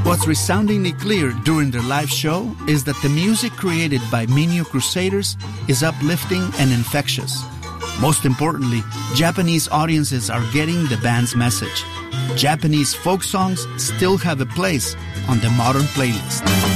What's resoundingly clear during their live show is that the music created by Minyo Crusaders is uplifting and infectious. Most importantly, Japanese audiences are getting the band's message. Japanese folk songs still have a place on the modern playlist.